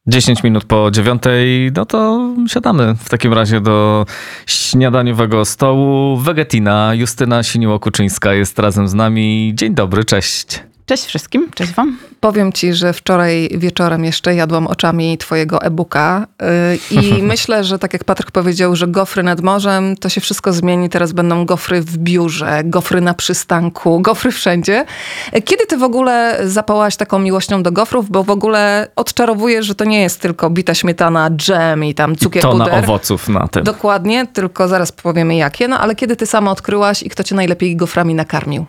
10 minut po 9, no to siadamy w takim razie do śniadaniowego stołu. Wegetina Justyna Siniło-Kuczyńska jest razem z nami. Dzień dobry, cześć. Cześć wszystkim, cześć wam. Powiem ci, że wczoraj wieczorem jeszcze jadłam oczami twojego e-booka i myślę, że tak jak Patryk powiedział, że gofry nad morzem, to się wszystko zmieni. Teraz będą gofry w biurze, gofry na przystanku, gofry wszędzie. Kiedy ty w ogóle zapałaś taką miłością do gofrów? Bo w ogóle odczarowujesz, że to nie jest tylko bita śmietana, dżem i tam cukier, puder. puder. Owoców na tym. Dokładnie, tylko zaraz powiemy jakie. No ale kiedy ty sama odkryłaś i kto cię najlepiej goframi nakarmił?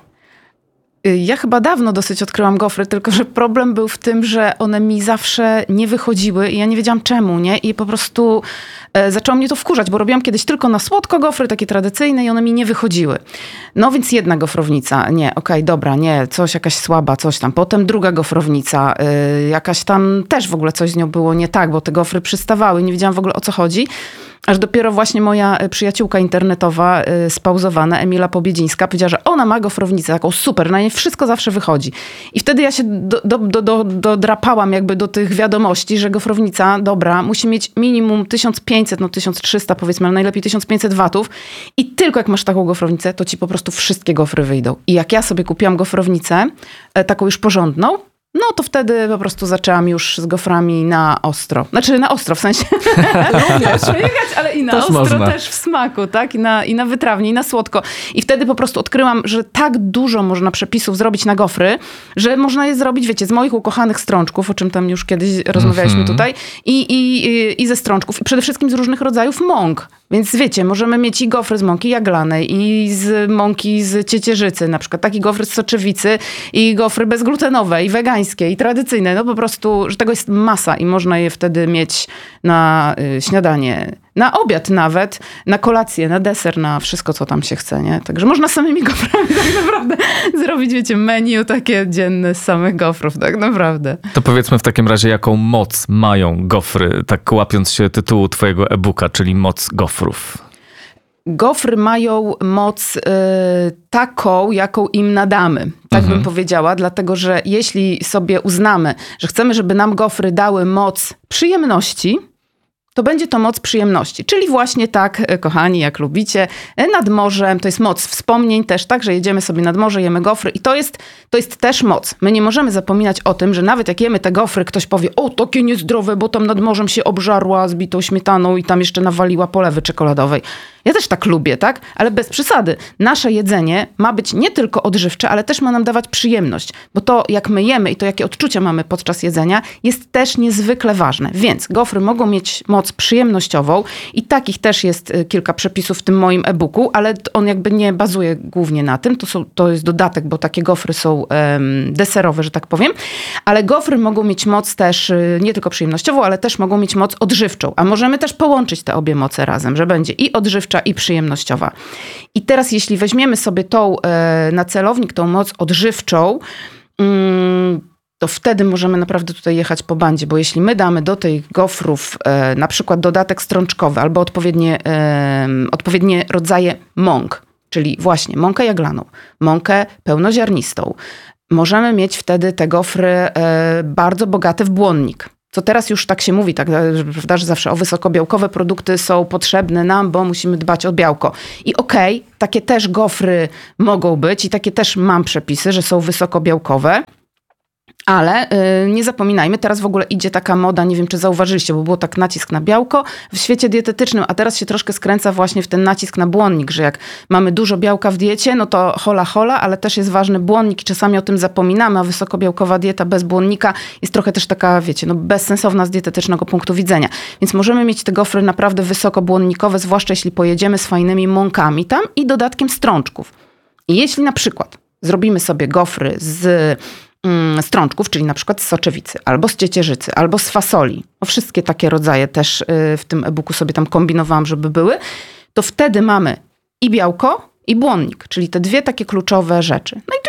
Ja chyba dawno dosyć odkryłam gofry, tylko że problem był w tym, że one mi zawsze nie wychodziły i ja nie wiedziałam czemu, nie? I po prostu zaczęło mnie to wkurzać, bo robiłam kiedyś tylko na słodko gofry, takie tradycyjne i one mi nie wychodziły. No więc jedna gofrownica, nie, okej, dobra, nie, coś jakaś słaba, coś tam. Potem druga gofrownica, jakaś tam też w ogóle coś z nią było nie tak, bo te gofry przystawały, nie wiedziałam w ogóle o co chodzi. Aż dopiero właśnie moja przyjaciółka internetowa, spauzowana, Emila Pobiedzińska, powiedziała, że ona ma gofrownicę taką super, na niej wszystko zawsze wychodzi. I wtedy ja się dodrapałam jakby do tych wiadomości, że gofrownica, dobra, musi mieć minimum 1500, no 1300 powiedzmy, ale najlepiej 1500 watów. I tylko jak masz taką gofrownicę, to ci po prostu wszystkie gofry wyjdą. I jak ja sobie kupiłam gofrownicę, taką już porządną, no to wtedy po prostu zaczęłam już z goframi na ostro. Znaczy na ostro w sensie również jechać, ale i na też ostro można. też w smaku, tak? I na wytrawnie, i na słodko. I wtedy po prostu odkryłam, że tak dużo można przepisów zrobić na gofry, że można je zrobić, wiecie, z moich ukochanych strączków, o czym tam już kiedyś rozmawialiśmy tutaj, i ze strączków. I przede wszystkim z różnych rodzajów mąk. Więc wiecie, możemy mieć i gofry z mąki jaglanej, i z mąki z ciecierzycy, na przykład taki gofry z soczewicy, i gofry bezglutenowe, i wegańskie, i tradycyjne. No po prostu, że tego jest masa i można je wtedy mieć na śniadanie, na obiad nawet, na kolację, na deser, na wszystko, co tam się chce, nie? Także można samymi goframi tak naprawdę zrobić, wiecie, menu takie dzienne z samych gofrów, tak naprawdę. To powiedzmy w takim razie, jaką moc mają gofry, tak łapiąc się tytułu twojego e-booka, czyli moc gofrów. Gofry mają moc taką, jaką im nadamy. Tak bym powiedziała, dlatego że jeśli sobie uznamy, że chcemy, żeby nam gofry dały moc przyjemności, to będzie to moc przyjemności. Czyli właśnie tak, kochani, jak lubicie, nad morzem, to jest moc wspomnień też, tak, że jedziemy sobie nad morze, jemy gofry i to jest też moc. My nie możemy zapominać o tym, że nawet jak jemy te gofry, ktoś powie, o, takie niezdrowe, bo tam nad morzem się obżarła z bitą śmietaną i tam jeszcze nawaliła polewy czekoladowej. Ja też tak lubię, tak? Ale bez przesady. Nasze jedzenie ma być nie tylko odżywcze, ale też ma nam dawać przyjemność. Bo to, jak my jemy i to, jakie odczucia mamy podczas jedzenia, jest też niezwykle ważne. Więc gofry mogą mieć moc przyjemnościową i takich też jest kilka przepisów w tym moim e-booku, ale on jakby nie bazuje głównie na tym. To jest dodatek, bo takie gofry są deserowe, że tak powiem. Ale gofry mogą mieć moc też nie tylko przyjemnościową, ale też mogą mieć moc odżywczą. A możemy też połączyć te obie moce razem, że będzie i odżywcza, i przyjemnościowa. I teraz jeśli weźmiemy sobie tą na celownik, tą moc odżywczą, to wtedy możemy naprawdę tutaj jechać po bandzie, bo jeśli my damy do tych gofrów na przykład dodatek strączkowy albo odpowiednie rodzaje mąk, czyli właśnie mąkę jaglaną, mąkę pełnoziarnistą, możemy mieć wtedy te gofry bardzo bogate w błonnik. Co teraz już tak się mówi, tak, prawda, że zawsze wysokobiałkowe produkty są potrzebne nam, bo musimy dbać o białko. I okej, takie też gofry mogą być i takie też mam przepisy, że są wysokobiałkowe. Ale nie zapominajmy, teraz w ogóle idzie taka moda, nie wiem czy zauważyliście, bo było tak nacisk na białko w świecie dietetycznym, a teraz się troszkę skręca właśnie w ten nacisk na błonnik, że jak mamy dużo białka w diecie, no to hola, ale też jest ważny błonnik i czasami o tym zapominamy, a wysokobiałkowa dieta bez błonnika jest trochę też taka, wiecie, no bezsensowna z dietetycznego punktu widzenia. Więc możemy mieć te gofry naprawdę wysokobłonnikowe, zwłaszcza jeśli pojedziemy z fajnymi mąkami tam i dodatkiem strączków. I jeśli na przykład zrobimy sobie gofry z strączków, czyli na przykład z soczewicy, albo z ciecierzycy, albo z fasoli. O, wszystkie takie rodzaje też w tym e-booku sobie tam kombinowałam, żeby były. To wtedy mamy i białko, i błonnik, czyli te dwie takie kluczowe rzeczy. No i to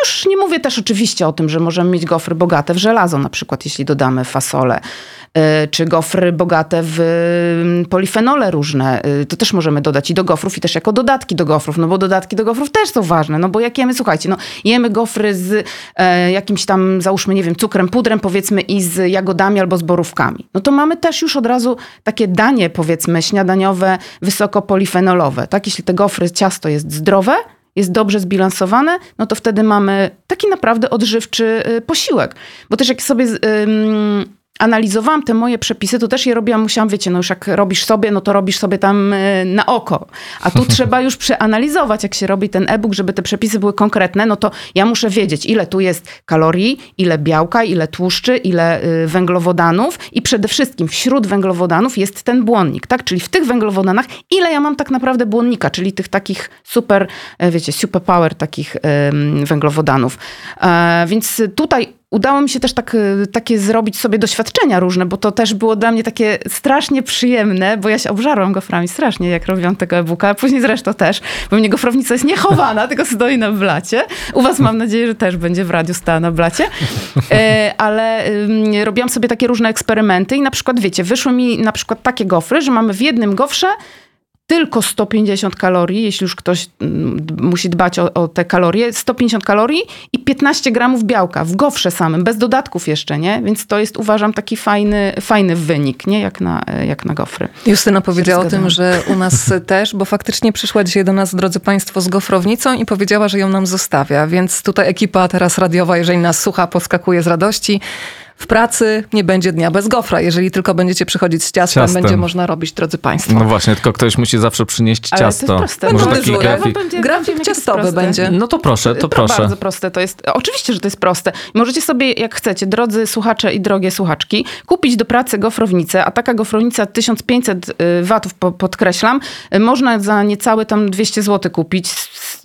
Już nie mówię też oczywiście o tym, że możemy mieć gofry bogate w żelazo, na przykład jeśli dodamy fasolę, czy gofry bogate w polifenole różne. To też możemy dodać i do gofrów, i też jako dodatki do gofrów, no bo dodatki do gofrów też są ważne, no bo jak jemy, słuchajcie, no jemy gofry z jakimś tam, załóżmy, nie wiem, cukrem, pudrem, powiedzmy, i z jagodami albo z borówkami. No to mamy też już od razu takie danie, powiedzmy, śniadaniowe, wysoko polifenolowe, tak? Jeśli te gofry, ciasto jest zdrowe, jest dobrze zbilansowane, no to wtedy mamy taki naprawdę odżywczy posiłek. Bo też jak sobie analizowałam te moje przepisy, to też je robiłam, musiałam, wiecie, no już jak robisz sobie, no to robisz sobie tam na oko. A tu trzeba już przeanalizować, jak się robi ten e-book, żeby te przepisy były konkretne, no to ja muszę wiedzieć, ile tu jest kalorii, ile białka, ile tłuszczy, ile węglowodanów i przede wszystkim wśród węglowodanów jest ten błonnik, tak? Czyli w tych węglowodanach, ile ja mam tak naprawdę błonnika, czyli tych takich super, wiecie, superpower takich węglowodanów. Więc tutaj udało mi się też takie zrobić sobie doświadczenia różne, bo to też było dla mnie takie strasznie przyjemne, bo ja się obżarłam goframi strasznie, jak robiłam tego e-booka, a później zresztą też, bo mnie gofrownica jest niechowana, tylko stoi na blacie. U was mam nadzieję, że też będzie w radiu stała na blacie. Ale robiłam sobie takie różne eksperymenty i na przykład, wiecie, wyszły mi na przykład takie gofry, że mamy w jednym gofrze tylko 150 kalorii, jeśli już ktoś musi dbać o te kalorie, 150 kalorii i 15 gramów białka w gofrze samym, bez dodatków jeszcze, nie? Więc to jest, uważam, taki fajny wynik, nie? Jak na gofry. Justyna powiedziała o tym, że u nas też, bo faktycznie przyszła dzisiaj do nas, drodzy państwo, z gofrownicą i powiedziała, że ją nam zostawia. Więc tutaj ekipa teraz radiowa, jeżeli nas słucha, podskakuje z radości. W pracy nie będzie dnia bez gofra. Jeżeli tylko będziecie przychodzić z ciastem, będzie można robić, drodzy państwo. No właśnie, tylko ktoś musi zawsze przynieść ciasto. To jest proste. Może taki grafik ciastowy będzie. No to proszę, to proszę. Bardzo proste to jest. Oczywiście, że to jest proste. Możecie sobie, jak chcecie, drodzy słuchacze i drogie słuchaczki, kupić do pracy gofrownicę, a taka gofrownica 1500 watów, podkreślam, można za niecałe tam 200 zł kupić.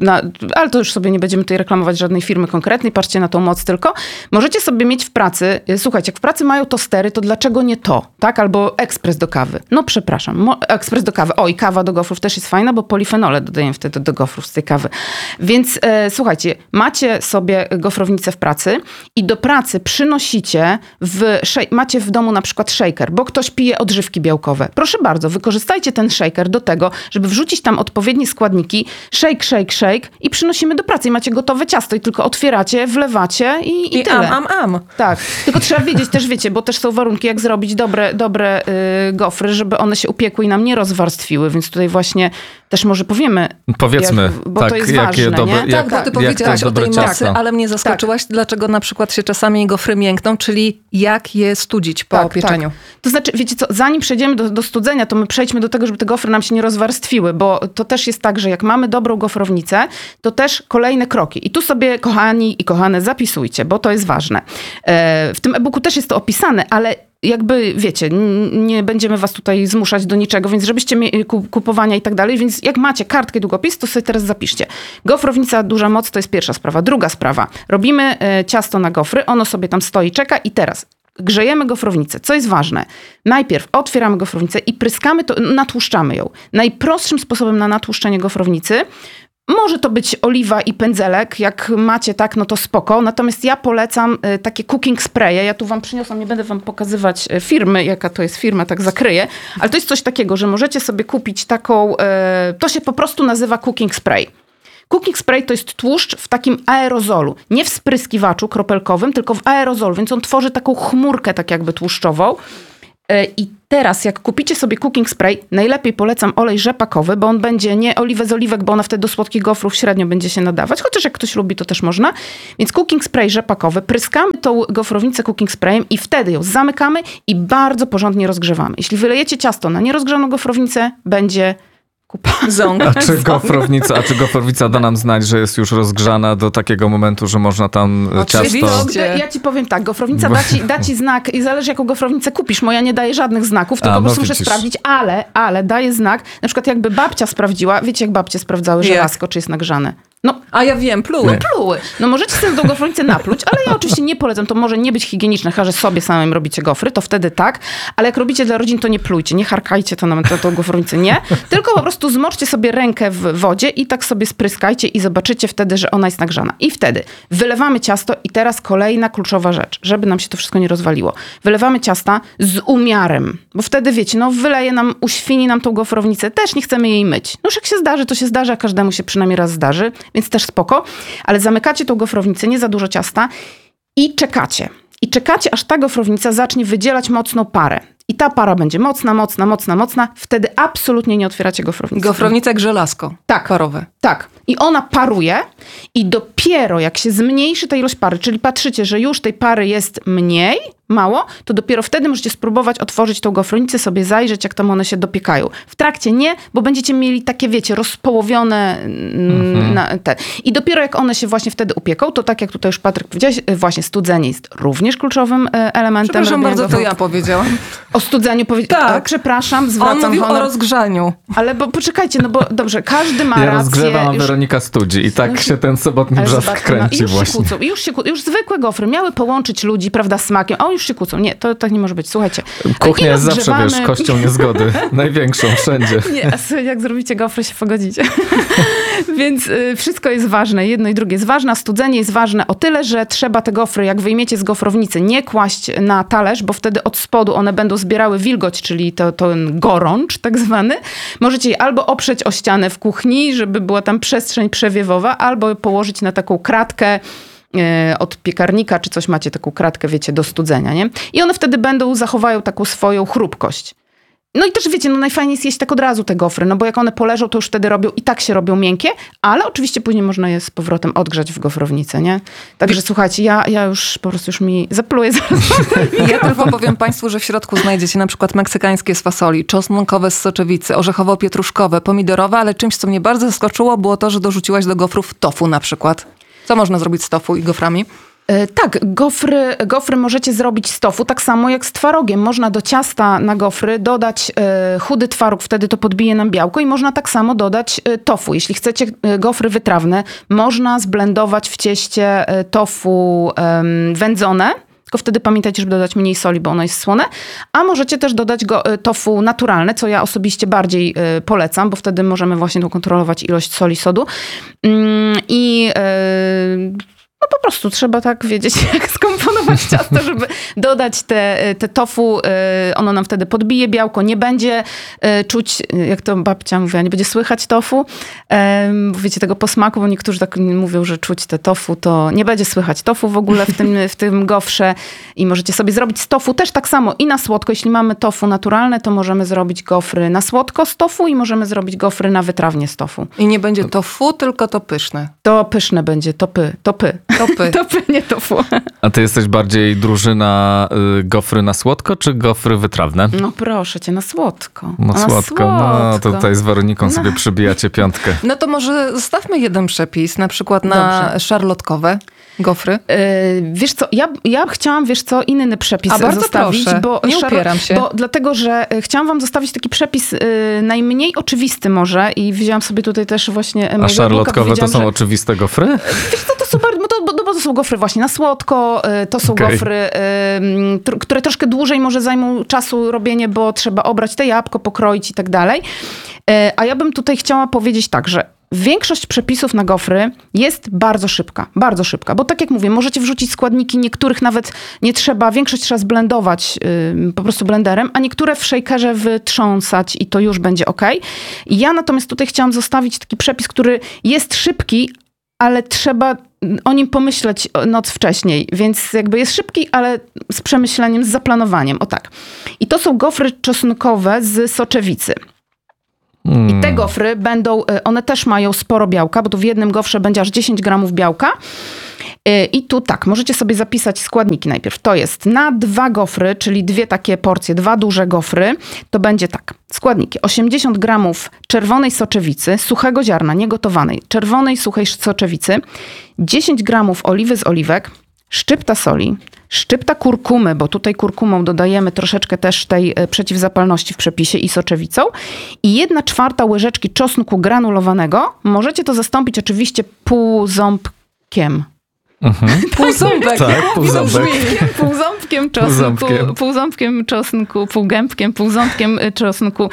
Ale to już sobie nie będziemy tutaj reklamować żadnej firmy konkretnej, patrzcie na tą moc tylko. Możecie sobie mieć w pracy, słuchajcie, jak w pracy mają tostery, to dlaczego nie to, tak? Albo ekspres do kawy. No przepraszam, ekspres do kawy. O, i kawa do gofrów też jest fajna, bo polifenole dodajemy wtedy do gofrów z tej kawy. Więc słuchajcie, macie sobie gofrownicę w pracy i do pracy przynosicie, macie w domu na przykład shaker, bo ktoś pije odżywki białkowe. Proszę bardzo, wykorzystajcie ten shaker do tego, żeby wrzucić tam odpowiednie składniki, shake i przynosimy do pracy i macie gotowe ciasto i tylko otwieracie, wlewacie i tyle. Tak, tylko trzeba wiedzieć też, wiecie, bo też są warunki, jak zrobić dobre gofry, żeby one się upiekły i nam nie rozwarstwiły, więc tutaj właśnie też może powiedzmy, bo tak, to jest ważne, nie? Tak, bo ty powiedziałaś o tej mocy, ale mnie zaskoczyłaś, dlaczego na przykład się czasami gofry miękną, czyli jak je studzić po pieczeniu. Tak. To znaczy, wiecie co, zanim przejdziemy do studzenia, to my przejdźmy do tego, żeby te gofry nam się nie rozwarstwiły, bo to też jest tak, że jak mamy dobrą gofrownicę, to też kolejne kroki. I tu sobie, kochani i kochane, zapisujcie, bo to jest ważne. W tym e-booku też jest to opisane, ale jakby, wiecie, nie będziemy was tutaj zmuszać do niczego, więc żebyście mieli kupowania i tak dalej, więc jak macie kartkę i długopis, to sobie teraz zapiszcie. Gofrownica, duża moc, to jest pierwsza sprawa. Druga sprawa. Robimy ciasto na gofry, ono sobie tam stoi, czeka i teraz grzejemy gofrownicę. Co jest ważne? Najpierw otwieramy gofrownicę i pryskamy to, natłuszczamy ją. Najprostszym sposobem na natłuszczenie gofrownicy może to być oliwa i pędzelek. Jak macie tak, no to spoko. Natomiast ja polecam takie cooking spraye. Ja tu wam przyniosłam, nie będę wam pokazywać firmy, jaka to jest firma, tak zakryję. Ale to jest coś takiego, że możecie sobie kupić taką, to się po prostu nazywa cooking spray. Cooking spray to jest tłuszcz w takim aerozolu. Nie w spryskiwaczu kropelkowym, tylko w aerozolu. Więc on tworzy taką chmurkę tak jakby tłuszczową. I teraz jak kupicie sobie cooking spray, najlepiej polecam olej rzepakowy, bo on będzie nie oliwę z oliwek, bo ona wtedy do słodkich gofrów średnio będzie się nadawać, chociaż jak ktoś lubi, to też można. Więc cooking spray rzepakowy, pryskamy tą gofrownicę cooking sprayem i wtedy ją zamykamy i bardzo porządnie rozgrzewamy. Jeśli wylejecie ciasto na nierozgrzaną gofrownicę, będzie kupa. Czy gofrownica da nam znać, że jest już rozgrzana do takiego momentu, że można tam ciasto... Ja ci powiem tak, gofrownica da ci znak i zależy jaką gofrownicę kupisz. Moja nie daje żadnych znaków, tylko po prostu muszę sprawdzić, ale daje znak. Na przykład jakby babcia sprawdziła, wiecie jak babcie sprawdzały żelazko, czy jest nagrzane? A ja wiem, pluły. Pluły. No możecie sobie tą gofrownicę napluć, ale ja oczywiście nie polecam. To może nie być higieniczne, chyba że sobie samym robicie gofry, to wtedy tak. Ale jak robicie dla rodzin, to nie plujcie, nie harkajcie to na tą gofrownicę, nie. Tylko po prostu zmoczcie sobie rękę w wodzie i tak sobie spryskajcie i zobaczycie wtedy, że ona jest nagrzana. I wtedy wylewamy ciasto i teraz kolejna kluczowa rzecz, żeby nam się to wszystko nie rozwaliło. Wylewamy ciasta z umiarem, bo wtedy wiecie, wyleje nam, uświni nam tą gofrownicę, też nie chcemy jej myć. No już jak się zdarzy, to się zdarzy, a każdemu się przynajmniej raz zdarzy, więc też spoko, ale zamykacie tą gofrownicę, nie za dużo ciasta i czekacie. I czekacie, aż ta gofrownica zacznie wydzielać mocną parę. I ta para będzie mocna. Wtedy absolutnie nie otwieracie gofrownicy. Gofrownica jak żelazko. Tak. Parowe. Tak. I ona paruje i dopiero jak się zmniejszy ta ilość pary, czyli patrzycie, że już tej pary jest mniej, mało, to dopiero wtedy możecie spróbować otworzyć tą gofrownicę, sobie zajrzeć, jak tam one się dopiekają. W trakcie nie, bo będziecie mieli takie, wiecie, rozpołowione te. I dopiero jak one się właśnie wtedy upieką, to tak jak tutaj już Patryk powiedziałeś, właśnie studzenie jest również kluczowym elementem. Przepraszam bardzo, to ja powiedziałam. O studzeniu powiedziałam. Tak. Przepraszam, zwracam On mówił honor. o rozgrzaniu. Ale poczekajcie, bo dobrze, każdy ma Ja rację. rozgrzewam, a Weronika studzi i tak się ten sobotni Ale brzask zobaczmy, kręci już właśnie. się kłócą. Już zwykłe gofry miały połączyć ludzi, prawda, smakiem. O, już się kłócą. Nie, to tak nie może być. Słuchajcie. Kuchnia i jest zawsze, rozgrzewamy- kością niezgody. Największą, wszędzie. Nie, a słuchaj, jak zrobicie gofry, się pogodzicie. Więc wszystko jest ważne. Jedno i drugie jest ważne. A studzenie jest ważne o tyle, że trzeba te gofry, jak wyjmiecie z gofrownicy, nie kłaść na talerz, bo wtedy od spodu one będą zbierały wilgoć, czyli ten gorącz tak zwany. Możecie je albo oprzeć o ścianę w kuchni, żeby była tam przestrzeń przewiewowa, albo położyć na taką kratkę od piekarnika, czy coś macie, taką kratkę, wiecie, do studzenia, nie? I one wtedy zachowają taką swoją chrupkość. No i też wiecie, najfajniej jest jeść tak od razu te gofry, bo jak one poleżą, to już wtedy i tak się robią miękkie, ale oczywiście później można je z powrotem odgrzać w gofrownicy, nie? Także słuchajcie, ja już po prostu już mi zapluję zaraz. Ja tylko powiem Państwu, że w środku znajdziecie na przykład meksykańskie z fasoli, czosnkowe z soczewicy, orzechowo-pietruszkowe, pomidorowe, ale czymś, co mnie bardzo zaskoczyło, było to, że dorzuciłaś do gofrów tofu na przykład. Co można zrobić z tofu i goframi? Tak, gofry możecie zrobić z tofu, tak samo jak z twarogiem. Można do ciasta na gofry dodać chudy twaróg, wtedy to podbije nam białko i można tak samo dodać tofu. Jeśli chcecie gofry wytrawne, można zblendować w cieście tofu wędzone, tylko wtedy pamiętajcie, żeby dodać mniej soli, bo ono jest słone. A możecie też dodać tofu naturalne, co ja osobiście bardziej polecam, bo wtedy możemy właśnie tu kontrolować ilość soli, sodu. Po prostu trzeba tak wiedzieć, jak skomponować ciasto, żeby dodać te tofu. Ono nam wtedy podbije białko. Nie będzie czuć, jak to babcia mówiła, nie będzie słychać tofu. Wiecie, tego posmaku, bo niektórzy tak mówią, że czuć te tofu, to nie będzie słychać tofu w ogóle w tym gofrze. I możecie sobie zrobić z tofu też tak samo i na słodko. Jeśli mamy tofu naturalne, to możemy zrobić gofry na słodko z tofu i możemy zrobić gofry na wytrawnie z tofu. I nie będzie tofu, tylko to pyszne. To pyszne będzie, topy. Topy. Topy, nie tofu. A ty jesteś bardziej drużyna gofry na słodko, czy gofry wytrawne? No proszę cię, na słodko. No słodko. No to tutaj z Weroniką sobie przybijacie piątkę. No to może zostawmy jeden przepis, na przykład na szarlotkowe gofry. Wiesz co, ja chciałam, inny przepis bardzo zostawić. proszę, Bo nie upieram się. Bo dlatego, że chciałam wam zostawić taki przepis najmniej oczywisty może i wzięłam sobie tutaj też właśnie A szarlotkowe to są oczywiste gofry? Wiesz co, to są bo to są gofry właśnie na słodko, to są gofry, które troszkę dłużej może zajmą czasu robienie, bo trzeba obrać te jabłko, pokroić i tak dalej. A ja bym tutaj chciała powiedzieć tak, że większość przepisów na gofry jest bardzo szybka, bo tak jak mówię, możecie wrzucić składniki, niektórych nawet nie trzeba, większość trzeba zblendować po prostu blenderem, a niektóre w shakerze wytrząsać i to już będzie ok. Ja natomiast tutaj chciałam zostawić taki przepis, który jest szybki, ale trzeba o nim pomyśleć noc wcześniej, więc jakby jest szybki, ale z przemyśleniem, z zaplanowaniem, o tak. I to są gofry czosnkowe z soczewicy. I te gofry one też mają sporo białka, bo tu w jednym gofrze będzie aż 10 gramów białka. I tu tak, możecie sobie zapisać składniki najpierw. To jest na 2 gofry, czyli 2 takie porcje, 2 duże gofry, to będzie tak. Składniki: 80 gramów czerwonej soczewicy, suchego ziarna, niegotowanej, czerwonej, suchej soczewicy, 10 gramów oliwy z oliwek, szczypta soli, szczypta kurkumy, bo tutaj kurkumą dodajemy troszeczkę też tej przeciwzapalności w przepisie i soczewicą i 1/4 łyżeczki czosnku granulowanego. Możecie to zastąpić oczywiście półząbkiem. Półząbek. Tak, półząbek. Półząbkiem czosnku, półząbkiem czosnku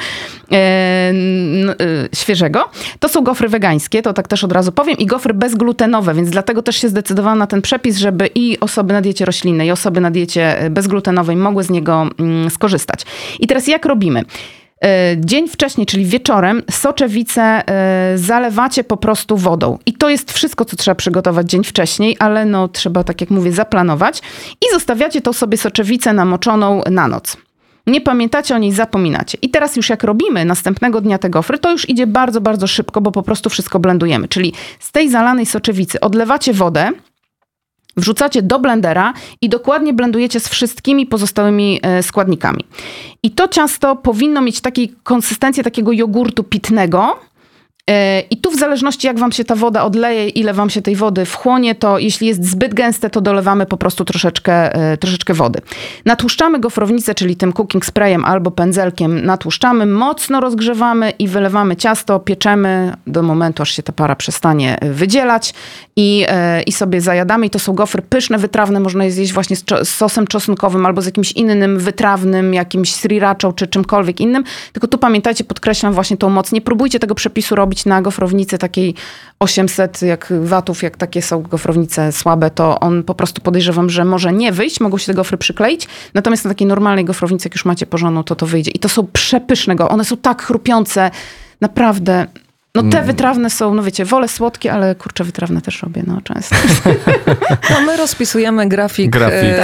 świeżego. To są gofry wegańskie, to tak też od razu powiem, i gofry bezglutenowe, więc dlatego też się zdecydowałam na ten przepis, żeby i osoby na diecie roślinnej, i osoby na diecie bezglutenowej mogły z niego skorzystać. I teraz jak robimy? Dzień wcześniej, czyli wieczorem, soczewicę zalewacie po prostu wodą. I to jest wszystko, co trzeba przygotować dzień wcześniej, ale no trzeba, tak jak mówię, zaplanować. I zostawiacie tą sobie soczewicę namoczoną na noc. Nie pamiętacie o niej, zapominacie. I teraz już jak robimy następnego dnia te gofry, to już idzie bardzo, bardzo szybko, bo po prostu wszystko blendujemy. Czyli z tej zalanej soczewicy odlewacie wodę, wrzucacie do blendera i dokładnie blendujecie z wszystkimi pozostałymi składnikami. I to ciasto powinno mieć takiej konsystencję takiego jogurtu pitnego. I tu w zależności jak wam się ta woda odleje, ile wam się tej wody wchłonie, to jeśli jest zbyt gęste, to dolewamy po prostu troszeczkę wody. Natłuszczamy gofrownicę, czyli tym cooking sprayem albo pędzelkiem natłuszczamy, mocno rozgrzewamy i wylewamy ciasto, pieczemy do momentu, aż się ta para przestanie wydzielać i sobie zajadamy. I to są gofry pyszne, wytrawne, można je zjeść właśnie z sosem czosnkowym albo z jakimś innym wytrawnym, jakimś srirachą czy czymkolwiek innym. Tylko tu pamiętajcie, podkreślam właśnie tą moc. Nie próbujcie tego przepisu robić na gofrownicy takiej 800 watów, jak takie są gofrownice słabe, to on po prostu, podejrzewam, że może nie wyjść, mogą się te gofry przykleić, natomiast na takiej normalnej gofrownicy, jak już macie porządną, to wyjdzie. I to są przepyszne, one są tak chrupiące, naprawdę. No te wytrawne są, no wiecie, wolę słodkie, ale kurczę, wytrawne też robię, no często. No my rozpisujemy grafik.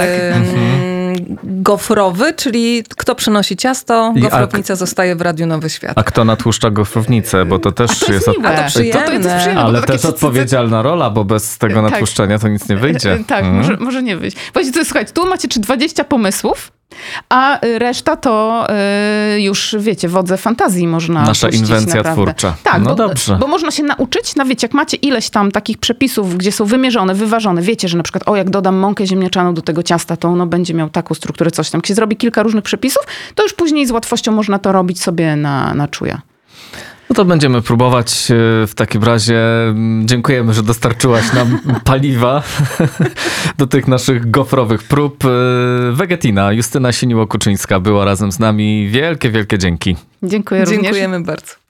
Gofrowy, czyli kto przynosi ciasto, gofrownica zostaje w Radiu Nowy Świat. A kto natłuszcza gofrownicę, bo to też jest... miłe. To przyjemne. Ale też odpowiedzialna rola, bo bez tego natłuszczenia to nic nie wyjdzie. Tak, może nie wyjść. Właśnie to słuchajcie, tu macie 20 pomysłów, a reszta to już, wiecie, wodze fantazji można Nasza puścić, inwencja naprawdę. twórcza. Tak, no dobrze. Bo można się nauczyć, wiecie, jak macie ileś tam takich przepisów, gdzie są wymierzone, wyważone, wiecie, że na przykład, jak dodam mąkę ziemniaczaną do tego ciasta, to ono będzie miał taką strukturę, coś tam. Jak się zrobi kilka różnych przepisów, to już później z łatwością można to robić sobie na czuja. No to będziemy próbować. W takim razie dziękujemy, że dostarczyłaś nam paliwa do tych naszych gofrowych prób. Wegetina, Justyna Siniło-Kuczyńska była razem z nami. Wielkie, wielkie dzięki. Dziękuję również. Dziękujemy bardzo.